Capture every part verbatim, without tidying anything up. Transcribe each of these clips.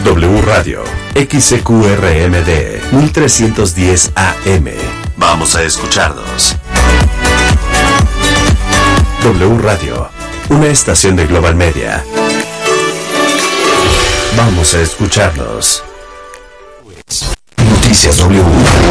W Radio, X C Q R M D, mil trescientos diez A M. Vamos a escucharnos. W Radio, una estación de Global Media. Vamos a escucharnos. Noticias W.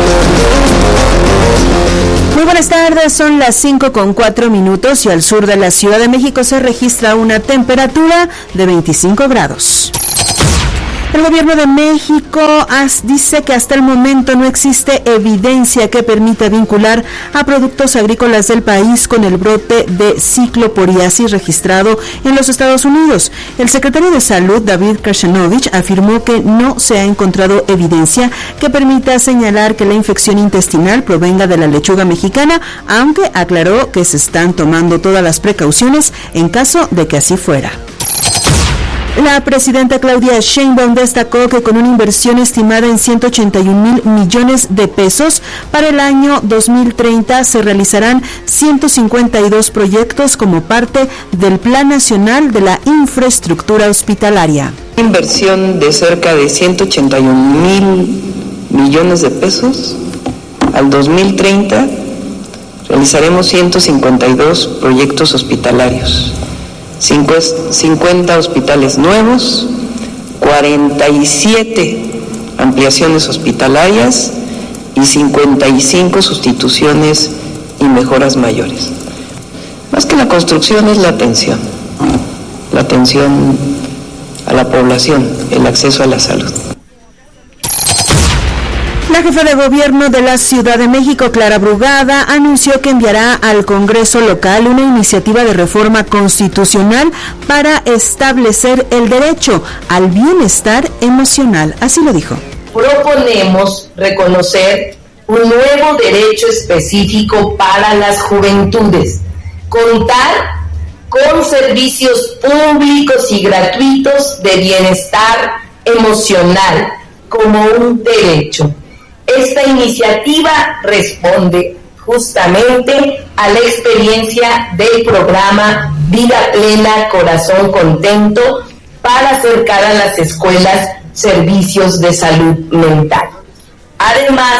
Muy buenas tardes, son las cinco con cuatro minutos y al sur de la Ciudad de México se registra una temperatura de veinticinco grados. El gobierno de México dice que hasta el momento no existe evidencia que permita vincular a productos agrícolas del país con el brote de cicloporiasis registrado en los Estados Unidos. El secretario de Salud, David Krashenovich, afirmó que no se ha encontrado evidencia que permita señalar que la infección intestinal provenga de la lechuga mexicana, aunque aclaró que se están tomando todas las precauciones en caso de que así fuera. La presidenta Claudia Sheinbaum destacó que con una inversión estimada en ciento ochenta y un mil millones de pesos, para el año dos mil treinta se realizarán ciento cincuenta y dos proyectos como parte del Plan Nacional de la Infraestructura Hospitalaria. Inversión de cerca de ciento ochenta y un mil millones de pesos. Al dos mil treinta realizaremos ciento cincuenta y dos proyectos hospitalarios. cincuenta hospitales nuevos, cuarenta y siete ampliaciones hospitalarias y cincuenta y cinco sustituciones y mejoras mayores. Más que la construcción es la atención, la atención a la población, el acceso a la salud. La jefa de gobierno de la Ciudad de México, Clara Brugada, anunció que enviará al Congreso local una iniciativa de reforma constitucional para establecer el derecho al bienestar emocional. Así lo dijo. Proponemos reconocer un nuevo derecho específico para las juventudes, contar con servicios públicos y gratuitos de bienestar emocional como un derecho. Esta iniciativa responde justamente a la experiencia del programa Vida Plena, Corazón Contento para acercar a las escuelas servicios de salud mental. Además,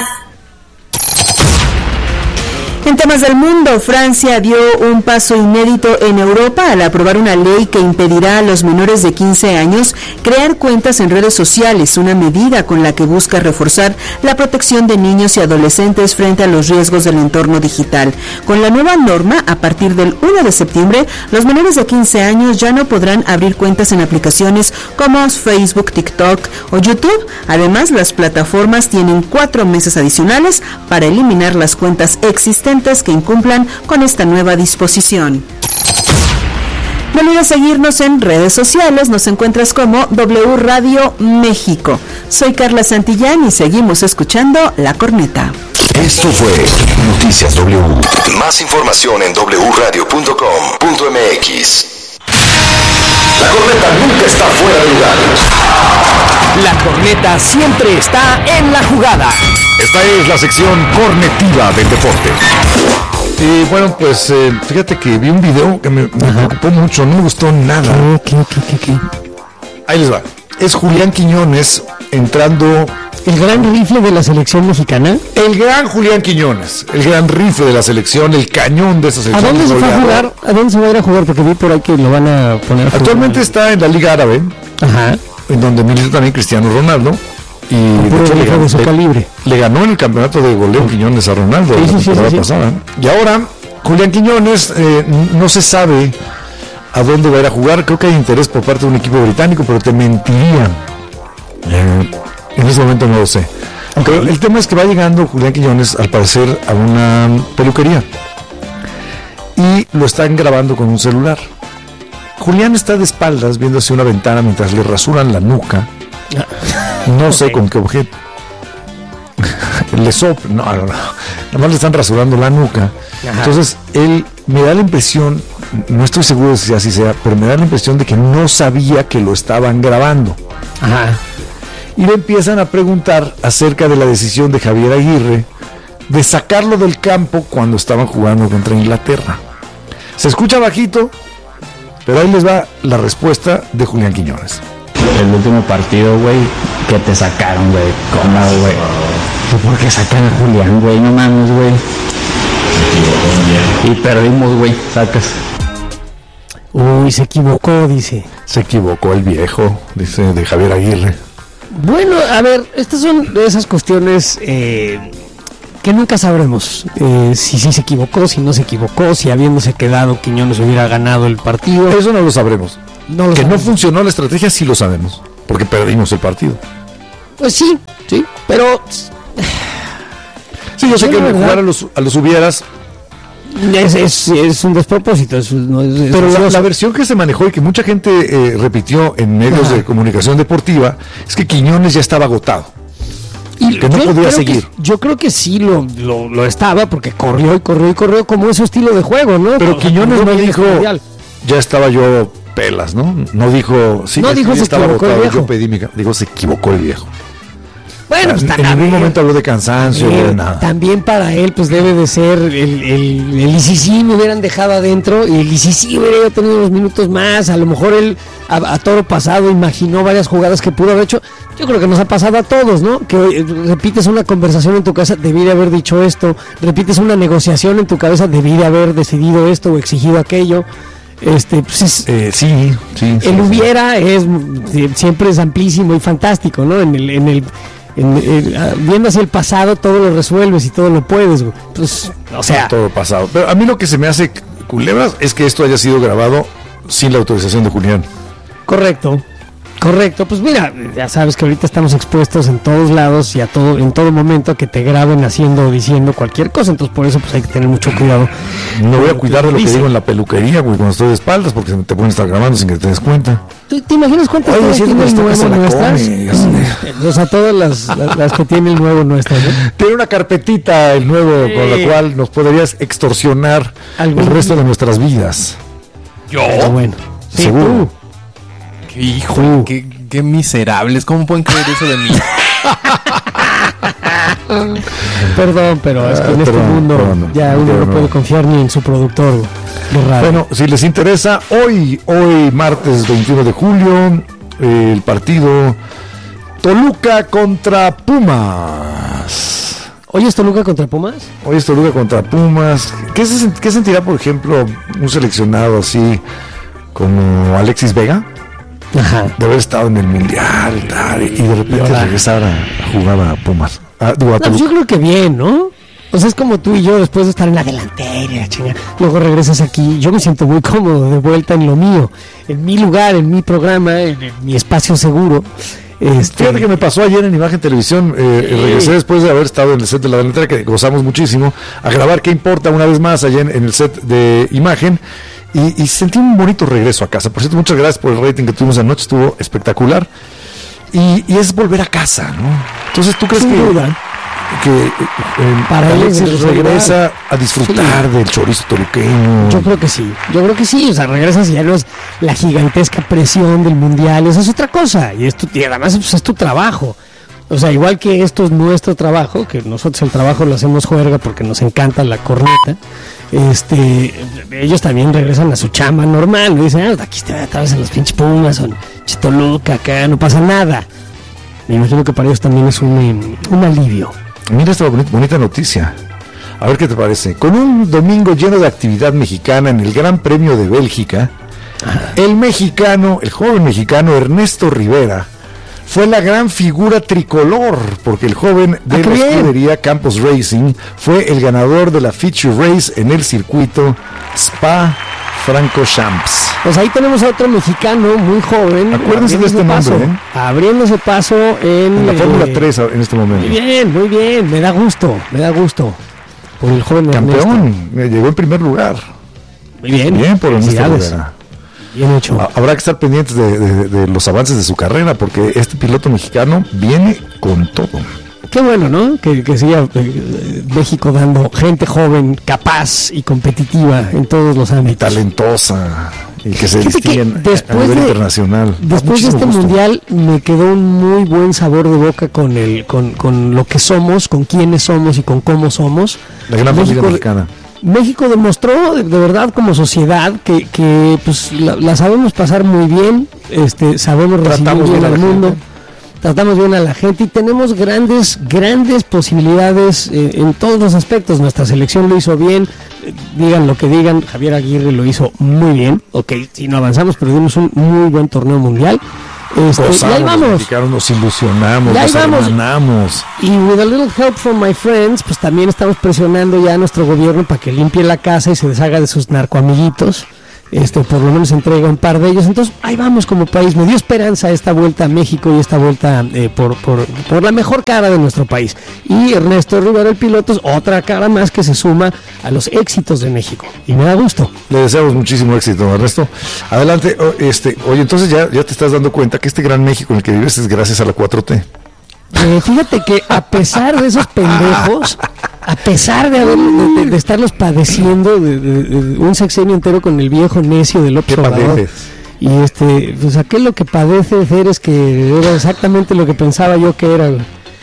en temas del mundo, Francia dio un paso inédito en Europa al aprobar una ley que impedirá a los menores de quince años crear cuentas en redes sociales, una medida con la que busca reforzar la protección de niños y adolescentes frente a los riesgos del entorno digital. Con la nueva norma, a partir del primero de septiembre, los menores de quince años ya no podrán abrir cuentas en aplicaciones como Facebook, TikTok o YouTube. Además, las plataformas tienen cuatro meses adicionales para eliminar las cuentas existentes que incumplan con esta nueva disposición. No olvides seguirnos en redes sociales, nos encuentras como W Radio México. Soy Carla Santillán y seguimos escuchando La Corneta. Esto fue Noticias W. Más información en doble u radio punto com punto m x. La Corneta nunca está fuera de lugar. La Corneta siempre está en la jugada. Esta es la sección cornetiva del deporte. Y bueno, pues eh, fíjate que vi un video que me, me preocupó mucho, no me gustó nada. ¿Qué, qué, qué, qué? Ahí les va. Es Julián Quiñones entrando... ¿El gran rifle de la selección mexicana? El gran Julián Quiñones, el gran rifle de la selección, el cañón de esa selección. ¿A dónde se va a jugar? ¿A dónde se va a ir a jugar? Porque vi por ahí que lo van a poner a Actualmente está en la Liga Árabe, Ajá. en donde milita también Cristiano Ronaldo. Y de hecho, le, ganó, de su le, calibre. le ganó en el campeonato de goleo Quiñones a Ronaldo sí, la sí, temporada sí, sí, pasada. Sí. Y ahora, Julián Quiñones, eh, no se sabe a dónde va a ir a jugar. Creo que hay interés por parte de un equipo británico, pero te mentiría. Eh, en ese momento no lo sé. Okay. Pero el tema es que va llegando Julián Quiñones, al parecer, a una peluquería. Y lo están grabando con un celular. Julián está de espaldas viendo hacia una ventana mientras le rasuran la nuca. No sé okay. con qué objeto. Le soplan, no, no, no. Nada más le están rasurando la nuca. Ajá. Entonces, él me da la impresión, no estoy seguro de si así sea, pero me da la impresión de que no sabía que lo estaban grabando. Ajá. Y le empiezan a preguntar acerca de la decisión de Javier Aguirre de sacarlo del campo cuando estaban jugando contra Inglaterra. Se escucha bajito, pero ahí les va la respuesta de Julián Quiñones. el último partido, güey, que te sacaron, güey. ¿Cómo, güey? ¿Por qué sacan a Julián, güey? No mames, güey. Y perdimos, güey, sacas. Uy, se equivocó, dice. Se equivocó el viejo, dice de Javier Aguirre. Bueno, a ver, estas son de esas cuestiones eh, que nunca sabremos. Eh, si sí se equivocó, si no se equivocó, si habiéndose quedado Quiñones hubiera ganado el partido. Eso no lo sabremos. No lo que sabemos. no funcionó la estrategia, sí lo sabemos, porque perdimos el partido. Pues sí, sí, pero... Sí, yo sé Sí, que la verdad. jugar a los, a los hubieras, Es, es, es un despropósito. Es, no, es, es pero la, ocioso. la versión que se manejó y que mucha gente eh, repitió en medios Ajá. de comunicación deportiva es que Quiñones ya estaba agotado. Y que no yo podía creo seguir. que- yo creo que sí lo, lo, lo estaba, porque corrió y corrió y corrió como es su estilo de juego, ¿no? Pero O sea, Quiñones corrió no bien dijo, este mundial. ya estaba yo pelas, ¿no? No dijo, sí, No es que dijo, ya se estaba equivocó el agotado, viejo. yo pedí mi ca- digo, se equivocó el viejo. Bueno, pues, en tan- en a ningún ver, momento habló de cansancio, eh, de nada. también para él, pues debe de ser el, el, el I C C me hubieran dejado adentro y el I C C hubiera tenido unos minutos más. A lo mejor él a, a toro pasado imaginó varias jugadas que pudo haber hecho. Yo creo que nos ha pasado a todos, ¿no? Que eh, repites una conversación en tu cabeza, debí de haber dicho esto. Repites una negociación en tu cabeza, debí de haber decidido esto o exigido aquello. Este, pues es, Eh, sí, sí. sí, el sí. hubiera es siempre es amplísimo y fantástico, ¿no? En el, en el, en el- ah, viendo hacia el pasado todo lo resuelves y todo lo puedes, güey. Pues, o sea, Todo pasado. Pero a mí lo que se me hace culebras es que esto haya sido grabado sin la autorización de Julián. correcto. Correcto, pues mira, ya sabes que ahorita estamos expuestos en todos lados y a todo, en todo momento a que te graben haciendo o diciendo cualquier cosa, entonces por eso pues hay que tener mucho cuidado. No voy a cuidar de lo que Dice. digo en la peluquería, güey, cuando estoy de espaldas, porque te pueden estar grabando sin que te des cuenta. ¿Tú te imaginas cuántas Oye, cosas sí, tiene el esta nuevo se la nuestras? come, ya sé. O sea, todas las, las, las que tiene el nuevo nuestras, ¿no? Tiene una carpetita el nuevo Sí. con la cual nos podrías extorsionar Algún el resto día. de nuestras vidas. Pero bueno. Sí, Seguro. tú. Qué hijo, qué, qué miserables. ¿Cómo pueden creer eso de mí? Perdón, pero es que Ah, en este perdón, mundo perdón, ya no, uno no, no. puede confiar ni en su productor de radio. Bueno, si les interesa, hoy, hoy martes veintiuno de julio, eh, el partido Toluca contra Pumas. ¿Hoy es Toluca contra Pumas? Hoy es Toluca contra Pumas. ¿Qué, se, qué sentirá, por ejemplo, un seleccionado así como Alexis Vega? Ajá. De haber estado en el Mundial y tal, y de repente ahora- regresar a, a jugar a Pumas. Ah, digo, a No, pues Toluca. yo creo que bien, ¿no? O sea, es como tú y yo después de estar en la delantera, y la chinga, luego regresas aquí. Yo me siento muy cómodo de vuelta en lo mío, en mi lugar, en mi programa, en, en mi espacio seguro. Este, Fíjate que me pasó ayer en Imagen Televisión, eh, Sí. regresé después de haber estado en el set de la delantera, que gozamos muchísimo, a grabar ¿Qué importa? Una vez más allá en, en el set de Imagen, y, y sentí un bonito regreso a casa. Por cierto, muchas gracias por el rating que tuvimos anoche, estuvo espectacular, y, y es volver a casa, ¿no? Entonces, ¿tú crees Sin que, duda. que eh, eh, Para él Alexis es regresa a disfrutar del chorizo toluqueño? Yo creo que sí, yo creo que sí, o sea, regresas y ya no es la gigantesca presión del mundial, eso es otra cosa, y, esto, y además pues, es tu trabajo, o sea, igual que esto es nuestro trabajo, que nosotros el trabajo lo hacemos juerga porque nos encanta la corneta, este, ellos también regresan a su chamba normal, no dicen, ah, aquí está, otra vez en los pinches Pumas, o en Chitoluca, acá no pasa nada, me imagino que para ellos también es un, eh, un alivio. Mira esta bonita, bonita noticia. A ver qué te parece. Con un domingo lleno de actividad mexicana en el Gran Premio de Bélgica, el mexicano, el joven mexicano Ernesto Rivera, fue la gran figura tricolor, porque el joven de Ah, la qué bien. escudería Campos Racing fue el ganador de la Feature Race en el circuito Spa-Francorchamps. Pues ahí tenemos a otro mexicano muy joven. Acuérdense de este abriéndose nombre, paso, Abriéndose paso en, En la eh, Fórmula tres en este momento. Muy bien, muy bien. Me da gusto, me da gusto. Por el joven Ernesto. Campeón, eh, llegó en primer lugar. Muy bien. Bien por Ernesto Felicidades. Rivera. Bien hecho. Ha- Habrá que estar pendientes de, de- de los avances de su carrera, porque este piloto mexicano viene con todo. Qué bueno, ¿no? Que, que siga eh, eh, México dando gente joven, capaz y competitiva en todos los ámbitos. Talentosa y que se Fíjate que distinguen a- a después nivel de- internacional. Da Después de muchísimo este gusto. mundial me quedó un muy buen sabor de boca con el, con, con lo que somos, con quiénes somos y con cómo somos. La gran familia México- mexicana. México demostró de, de verdad como sociedad que, que pues la, la sabemos pasar muy bien este, sabemos recibir Tratamos bien bien a al la mundo, gente. tratamos bien a la gente y tenemos grandes, grandes posibilidades eh, en todos los aspectos. Nuestra selección lo hizo bien, eh, digan lo que digan, Javier Aguirre lo hizo muy bien, ok, si no avanzamos, pero dimos un muy buen torneo mundial. Este, y ahí vamos. Nos ilusionamos, Y ahí nos vamos. hermanamos. Y with a little help from my friends, pues también estamos presionando ya a nuestro gobierno para que limpie la casa y se deshaga de sus narcoamiguitos. Este, por lo menos entrega un par de ellos. Entonces, ahí vamos como país. Me dio esperanza esta vuelta a México y esta vuelta eh, por, por, por la mejor cara de nuestro país. Y Ernesto Rivera, el piloto, es otra cara más que se suma a los éxitos de México. Y me da gusto. Le deseamos muchísimo éxito, Ernesto. Adelante. Oh, este, oye, entonces ya, ya te estás dando cuenta que este gran México en el que vives es gracias a la cuatro T. Eh, fíjate que a pesar de esos pendejos, a pesar de, haber, de, de, de estarlos padeciendo de, de, de un sexenio entero con el viejo necio de López Obrador, y este, pues aquel lo que padece ser es que era exactamente lo que pensaba yo que era.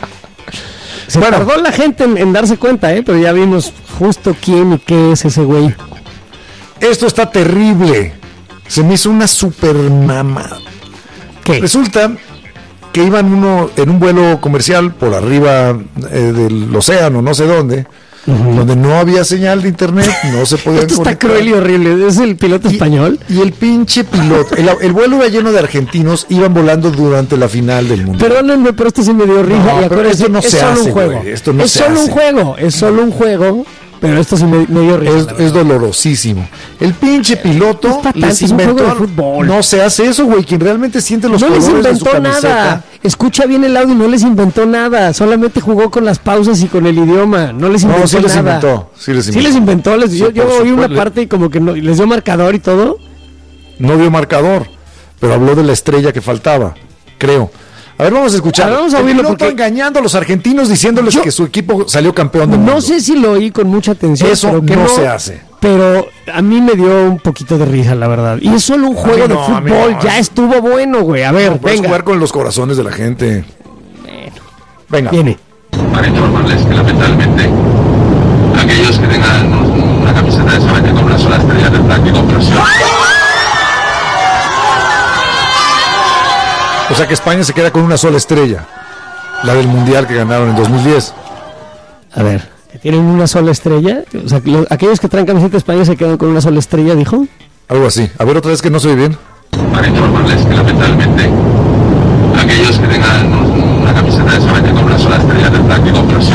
Se bueno, tardó la gente en, en darse cuenta, ¿eh? Pero ya vimos justo quién y qué es ese güey. Esto está terrible. Se me hizo una super mamada. ¿Qué? Resulta que iban uno en un vuelo comercial por arriba eh, del océano, no sé dónde, uh-huh. donde no había señal de internet, no se podía Esto está cruel y horrible, es el piloto y, español. Y el pinche piloto, el, el vuelo era lleno de argentinos, iban volando durante la final del mundo. Perdónenme, pero esto sí me dio risa. No, y pero esto no es se solo hace, un juego. Güey, esto no es se solo hace. un juego, es solo un juego. Pero esto sí me, me dio risa. Es, es dolorosísimo. El pinche piloto fatal, les es un inventó. juego de fútbol. No se hace eso, güey. Quien realmente siente los no colores les de su inventó camiseta. nada. Escucha bien el audio, no les inventó nada. Solamente jugó con las pausas y con el idioma. No les inventó no, sí les nada. Inventó, sí les inventó. Sí les inventó. Les, yo sí, yo oí una supuesto. parte y como que no, les dio marcador y todo. No dio marcador, pero habló de la estrella que faltaba, creo. A ver, vamos a escuchar. Ver, vamos a el oírlo piloto porque... engañando a los argentinos diciéndoles yo... que su equipo salió campeón del no mundo. No sé si lo oí con mucha atención. Eso pero que no, no se hace. Pero a mí me dio un poquito de risa, la verdad. Y es solo un juego no, de fútbol. no, ya estuvo bueno, güey. A ver, no, puedes venga. jugar con los corazones de la gente. Bueno. Venga. Viene. Para informarles que lamentablemente aquellos que tengan una camiseta de solamente con una sola estrella tendrán que comprarse. O sea que España se queda con una sola estrella, la del Mundial que ganaron en dos mil diez. A ver, ¿tienen una sola estrella? O sea, lo, aquellos que traen camiseta de España se quedan con una sola estrella, ¿dijo? Algo así. A ver, otra vez que no se oye bien. Para informarles que lamentablemente aquellos que tengan una camiseta de solamente con una sola estrella tendrán que comprarse.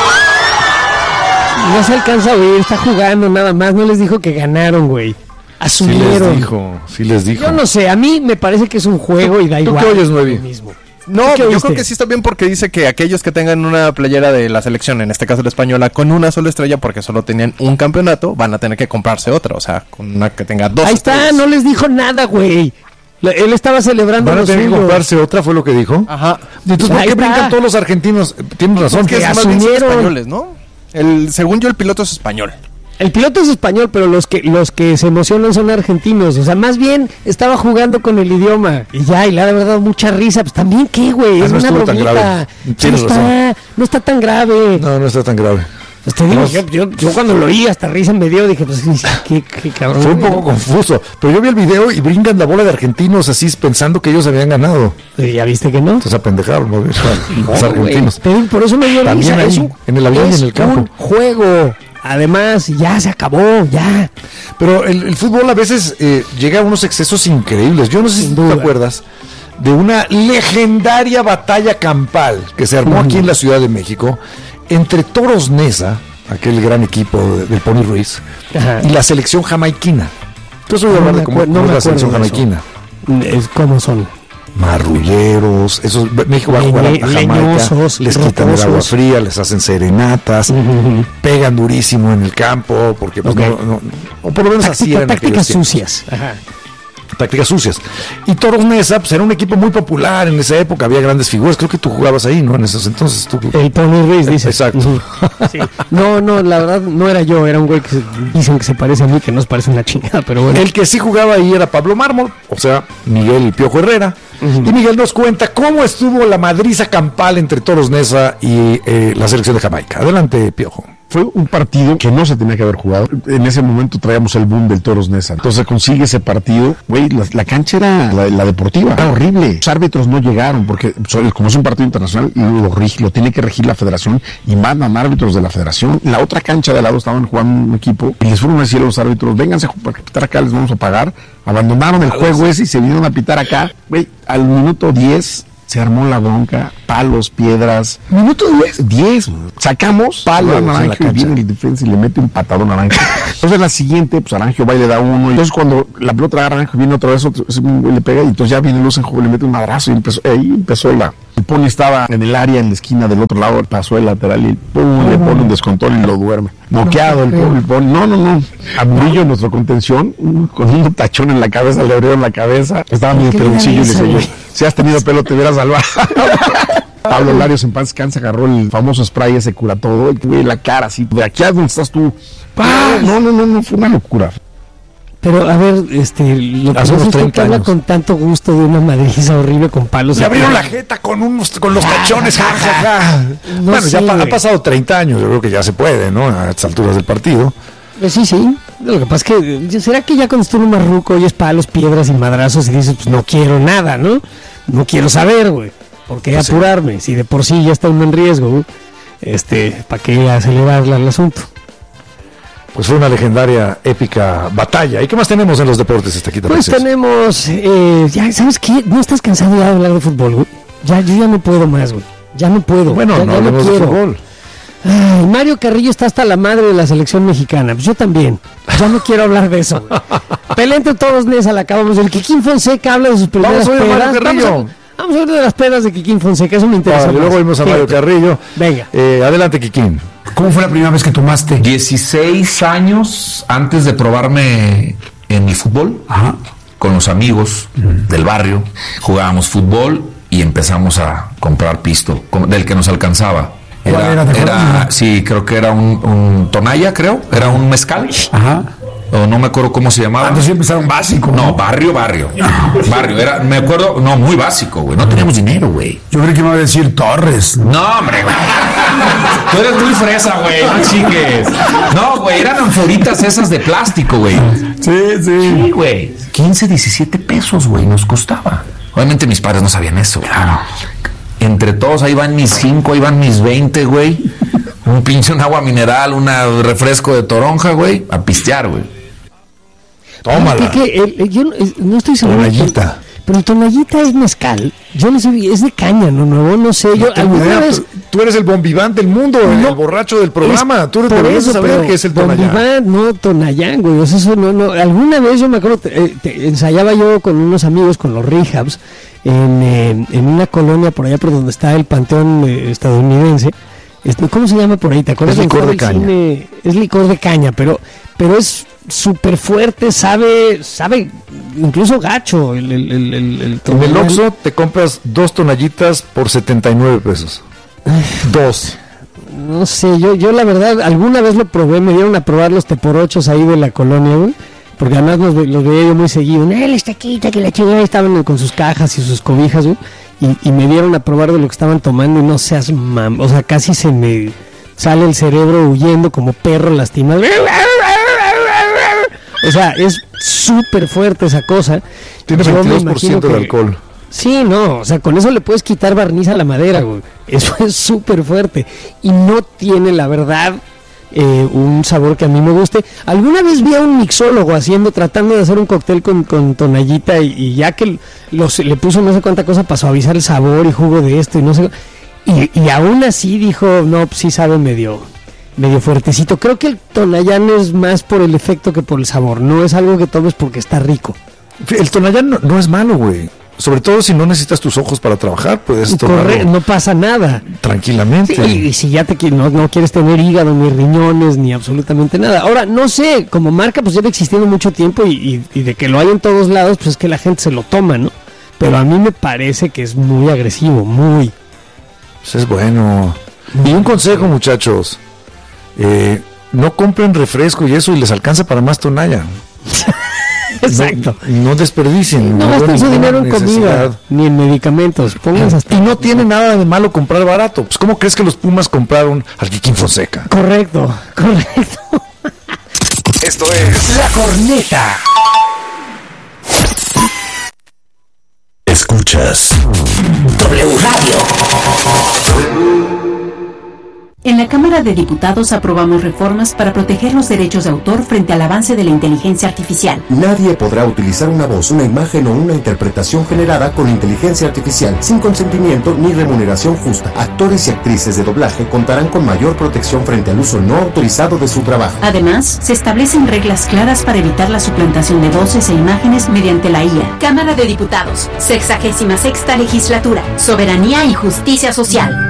No se alcanza a oír, está jugando nada más, no les dijo que ganaron, güey. Asumieron. Sí les dijo, sí les dijo. Yo no sé, a mí me parece que es un juego y da ¿Tú igual. qué oyes, Nuevi? Mismo. No, yo creo que sí está bien porque dice que aquellos que tengan una playera de la selección, en este caso la española, con una sola estrella porque solo tenían un campeonato, van a tener que comprarse otra, o sea, con una que tenga dos Ahí estrellas. está, no les dijo nada, güey. Él estaba celebrando. Van a los tener que suyos. comprarse otra, fue lo que dijo. Ajá. Entonces, ¿por Ahí qué está. brincan todos los argentinos? Tienen razón. Porque que más bien son asumieron. españoles, ¿no? El, según yo, el piloto es español. El piloto es español, pero los que los que se emocionan son argentinos. O sea, más bien estaba jugando con el idioma. Y ya, y le ha de verdad mucha risa. Pues también, ¿qué, güey? Ah, Es no una estuvo tan bromita. grave. No Tienes está, razón. no está tan grave. No, no está tan grave. Pues te digo, No. yo, yo, yo cuando lo oí hasta risa me dio, dije, pues qué, qué cabrón. Fue un poco confuso. Pero yo vi el video y brincan la bola de argentinos así pensando que ellos habían ganado. ¿Y ya viste que no? Entonces apendejaron, ¿no? Los No, argentinos. güey. Te digo, por eso me dio También risa. ahí, Es un, en el avión y es en el campo. un juego. Además, ya se acabó, ya. Pero el, el fútbol a veces eh, llega a unos excesos increíbles. Yo no sé si Sin tú duda. te acuerdas de una legendaria batalla campal que se armó aquí en la Ciudad de México entre Toros Neza, aquel gran equipo de- del Pony Ruiz, Ajá. y la selección jamaiquina. Entonces voy a No hablar me de cómo, acuer- no cómo me es la acuerdo selección de eso. jamaiquina. Es como son. Marrulleros, esos, México va a jugar a Leñe- Jamaica, leñosos, les quitan el agua rocosos. fría, les hacen serenatas, Ujú. pegan durísimo en el campo, porque pues, Ok. no, no- o por lo menos así Táctica- eran tácticas aquellos tiempos. sucias. Ajá. Tácticas sucias. Y Toros Neza, pues era un equipo muy popular en esa época, había grandes figuras, creo que tú jugabas ahí, ¿no? En esos entonces tú... El Pony Ruiz dice. Exacto. Sí. No, no, la verdad no era yo, era un güey que se- dicen que se parece a mí, que no se parece una chingada, pero bueno. El que sí jugaba ahí era Pablo Mármol, o sea, Miguel el Piojo Herrera. Ujú. Y Miguel nos cuenta cómo estuvo la madriza campal entre Toros Neza y eh, la selección de Jamaica. Adelante, Piojo. Fue un partido que no se tenía que haber jugado. En ese momento traíamos el boom del Toros Neza. Entonces consigue ese partido. Güey, la, la cancha era la, la deportiva. Era horrible. Los árbitros no llegaron porque, como es un partido internacional, lo, rige, lo tiene que regir la federación y mandan árbitros de la federación. En la otra cancha de al lado estaban jugando un equipo y les fueron a decir a los árbitros, vénganse a pitar acá, les vamos a pagar. Abandonaron el juego ese y se vinieron a pitar acá. Güey, al minuto diez... se armó la bronca, palos, piedras. Minuto diez. diez. Sacamos, palo a Naranjo y viene el defensa y le mete un patadón a Naranjo. Entonces la siguiente, pues Naranjo va y le da uno. Y entonces cuando la pelota agarra Naranjo viene otra vez, otro, le pega y entonces ya viene Luz en juego, le mete un madrazo y empezó, ahí empezó la... El Pony estaba en el área, en la esquina del otro lado, pasó el lateral y pum, le pone un descontrol y lo duerme. Noqueado el pobre Pony. No, no, no. A Murillo, nuestro contención, con un tachón en la cabeza, le abrieron la cabeza. Estaba medio peloncillo y le decía, si has tenido pelo te hubieras salvado. Pablo Larios en paz descansa, agarró el famoso spray ese cura todo, güey, la cara así, de aquí a donde estás tú. ¡Pah! No, no, no, no, fue una locura. Pero a ver, este, lo que usted que habla con tanto gusto de una madriza horrible con palos. Le abrieron la jeta con unos, con los tachones, ja, ja, ja. No bueno, sé, ya pa, ha pasado treinta años, yo creo que ya se puede, ¿no? A estas alturas del partido. Pues sí, sí. Lo que pasa es que, ¿será que ya cuando estuvo un marruco oyes palos, piedras y madrazos y dices, pues no quiero nada, ¿no? No quiero saber, güey. ¿Por qué pues apurarme? Sí. Si de por sí ya está uno en riesgo, güey. Este, ¿para qué acelerar el asunto? Pues fue una legendaria, épica batalla. ¿Y qué más tenemos en los deportes, Estaquita? Pues Preciosa? Tenemos, eh, ya, ¿sabes qué? ¿No estás cansado de hablar de fútbol, güey? Ya, yo ya no puedo más, güey. Ya no puedo. Bueno, ya, no ya hablemos no de fútbol. Ay, Mario Carrillo está hasta la madre de la selección mexicana. Pues yo también. Ya no quiero hablar de eso. Pelea entre todos, Nesa, la acabamos. El Kikín Fonseca habla de sus primeras vamos pedas. Mario Carrillo. Vamos a, vamos a hablar de las pedas de Kikín Fonseca. Eso me interesa. Vale, luego vimos a Mario Carrillo. Venga. Eh, adelante, Kikín. ¿Cómo fue la primera vez que tomaste? dieciséis años antes de probarme en el fútbol. Ajá. Con los amigos uh-huh. del barrio. Jugábamos fútbol y empezamos a comprar pisto, del que nos alcanzaba. Era, era, era sí, creo que era un, un tonalla, creo, era un mezcal. Ajá. O no me acuerdo cómo se llamaba. Entonces empezaron básico. No, ¿no? barrio, barrio. Barrio, era, me acuerdo, no, muy básico, güey. No teníamos dinero, güey. Yo creí que me iba a decir Torres. No, hombre, güey. Tú eres muy fresa, güey, no chingues. No, güey, eran anforitas esas de plástico, güey. Sí, sí. Sí, güey. quince, diecisiete pesos, güey, nos costaba. Obviamente mis padres no sabían eso. Claro. Entre todos, ahí van mis cinco, ahí van mis veinte, güey. Un pinche, un agua mineral, un refresco de toronja, güey. A pistear, güey. Tómala. Que, que, el, el, yo no, no estoy seguro. Tonallita. Pero el tonallita es mezcal. Yo no sé, es de caña, no nuevo, no sé. Yo no alguna idea, vez. Tú, tú eres el bombiván del mundo, no, el borracho del programa. Tú deberías saber qué es el tonallán. Bombiván, no, tonallán, güey. O sea, eso no, no. Alguna vez yo me acuerdo, te, te, ensayaba yo con unos amigos, con los rehabs, en, en, en una colonia por allá por donde está el panteón eh, estadounidense. Este, ¿Cómo se llama por ahí? ¿Te acuerdas? Es licor de caña. Cine? Es licor de caña, pero, pero es súper fuerte, sabe, sabe incluso gacho. El, el, el, el, el en el Oxxo te compras dos tonallitas por setenta y nueve pesos. Dos. No sé, yo, yo la verdad, alguna vez lo probé, me dieron a probar los teporochos ahí de la colonia, güey. Porque además los, los veía yo muy seguido. Él está quita, que la chingada, estaban con sus cajas y sus cobijas, güey. Y, y me dieron a probar de lo que estaban tomando y no seas mam, o sea, casi se me sale el cerebro huyendo como perro lastimado. O sea, es súper fuerte esa cosa. Tiene veintidós por ciento de alcohol. Sí, no, o sea, con eso le puedes quitar barniz a la madera, güey. Eso es súper fuerte. Y no tiene, la verdad, eh, un sabor que a mí me guste. Alguna vez vi a un mixólogo haciendo, tratando de hacer un cóctel con, con tonallita y, y ya que los, le puso no sé cuánta cosa para suavizar el sabor y jugo de esto y no sé. Y, y aún así dijo, no, pues sí sabe medio, medio fuertecito. Creo que el tonallán es más por el efecto que por el sabor. No es algo que tomes porque está rico. El tonallán no, no es malo, güey. Sobre todo si no necesitas tus ojos para trabajar, puedes tomarlo. No pasa nada. Tranquilamente. Sí, y, y si ya te no, no quieres tener hígado, ni riñones, ni absolutamente nada. Ahora, no sé, como marca pues lleva existiendo mucho tiempo y, y, y de que lo hay en todos lados, pues es que la gente se lo toma, ¿no? Pero a mí me parece que es muy agresivo, muy. Pues es bueno. Y un consejo, muchachos. Eh, no compren refresco y eso y les alcanza para más tonalla. Exacto. No, no desperdicien. No gasten su dinero en comida, ni en medicamentos. Pónganse hasta... Y no tiene nada de malo comprar barato. Pues, ¿cómo crees que los Pumas compraron al Kikín Fonseca? Correcto, correcto. Esto es La Corneta. Escuchas W Radio. En la Cámara de Diputados aprobamos reformas para proteger los derechos de autor frente al avance de la inteligencia artificial. Nadie podrá utilizar una voz, una imagen o una interpretación generada con inteligencia artificial sin consentimiento ni remuneración justa. Actores y actrices de doblaje contarán con mayor protección frente al uso no autorizado de su trabajo. Además, se establecen reglas claras para evitar la suplantación de voces e imágenes mediante la I A. Cámara de Diputados, sexagésima sexta legislatura, soberanía y justicia social.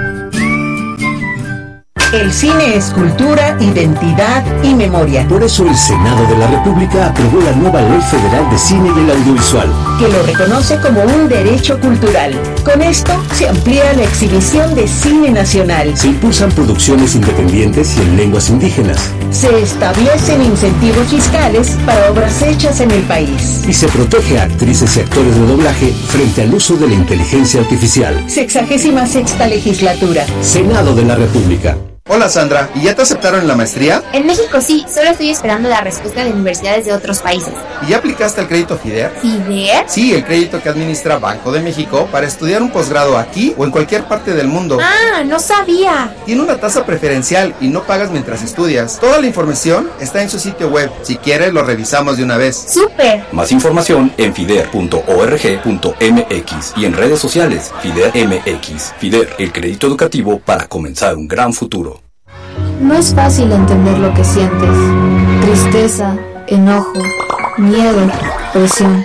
El cine es cultura, identidad y memoria. Por eso el Senado de la República aprobó la nueva Ley Federal de Cine y el Audiovisual, que lo reconoce como un derecho cultural. Con esto se amplía la exhibición de cine nacional. Se impulsan producciones independientes y en lenguas indígenas. Se establecen incentivos fiscales para obras hechas en el país. Y se protege a actrices y actores de doblaje frente al uso de la inteligencia artificial. Sexagésima sexta legislatura. Senado de la República. Hola Sandra, ¿y ya te aceptaron en la maestría? En México sí, solo estoy esperando la respuesta de universidades de otros países. ¿Y ya aplicaste al crédito FIDER? ¿FIDER? Sí, el crédito que administra Banco de México para estudiar un posgrado aquí o en cualquier parte del mundo. Ah, no sabía. Tiene una tasa preferencial y no pagas mientras estudias. Toda la información está en su sitio web. Si quieres, lo revisamos de una vez. ¡Súper! Más información en fider punto org punto m x y en redes sociales FIDER M X. FIDER, el crédito educativo para comenzar un gran futuro. No es fácil entender lo que sientes. Tristeza, enojo, miedo, presión.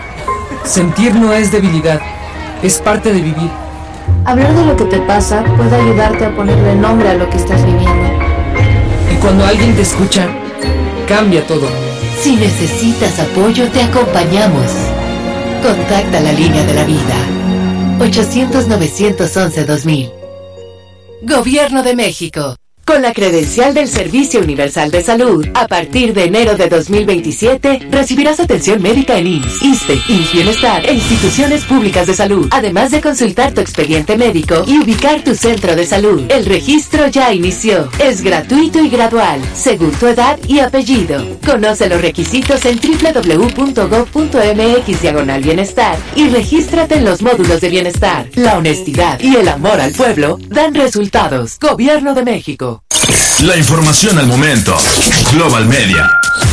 Sentir no es debilidad, es parte de vivir. Hablar de lo que te pasa puede ayudarte a ponerle nombre a lo que estás viviendo. Y cuando alguien te escucha, cambia todo. Si necesitas apoyo, te acompañamos. Contacta la línea de la vida. ochocientos, novecientos once, dos mil. Gobierno de México. Con la credencial del Servicio Universal de Salud, a partir de enero de dos mil veintisiete, recibirás atención médica en I M S S, ISSSTE, I M S S Bienestar e instituciones públicas de salud, además de consultar tu expediente médico y ubicar tu centro de salud. El registro ya inició. Es gratuito y gradual, según tu edad y apellido. Conoce los requisitos en doble u doble u doble u punto gob punto m x diagonal bienestar y regístrate en los módulos de bienestar. La honestidad y el amor al pueblo dan resultados. Gobierno de México. La información al momento. Global Media.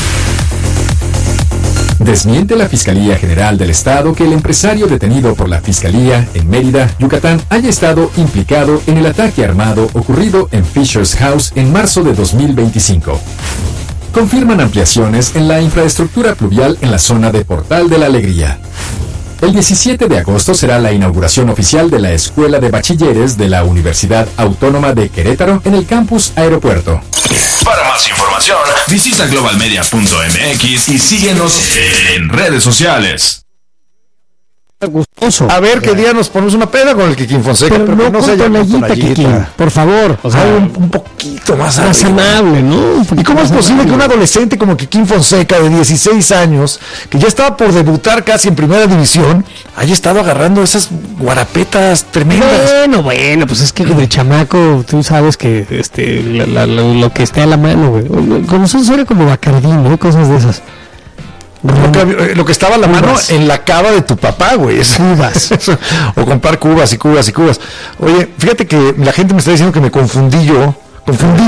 Desmiente la Fiscalía General del Estado que el empresario detenido por la Fiscalía en Mérida, Yucatán, haya estado implicado en el ataque armado ocurrido en Fisher's House en marzo de dos mil veinticinco. Confirman ampliaciones en la infraestructura pluvial en la zona de Portal de la Alegría. El diecisiete de agosto será la inauguración oficial de la Escuela de Bachilleres de la Universidad Autónoma de Querétaro en el campus Aeropuerto. Para más información, visita global media punto m x y síguenos en redes sociales. Gustoso. A ver qué día nos ponemos una peda con el Kikín Fonseca, pero, pero no que no con se haya tonallita, Kikín, por favor. O sea, un, un poquito más más amable, ¿no? ¿Y cómo es posible amable? que un adolescente como Kikín Fonseca, de dieciséis años, que ya estaba por debutar casi en primera división, haya estado agarrando esas guarapetas tremendas? Bueno, bueno, pues es que de chamaco, tú sabes que este la, la, la, lo que esté a la mano, güey. Con nosotros era como Bacardí, ¿no? Cosas de esas. Lo que, lo que estaba a la mano en la cava de tu papá, güey. Cubas. O comprar cubas y cubas y cubas. Oye, fíjate que la gente me está diciendo que me confundí yo. Confundí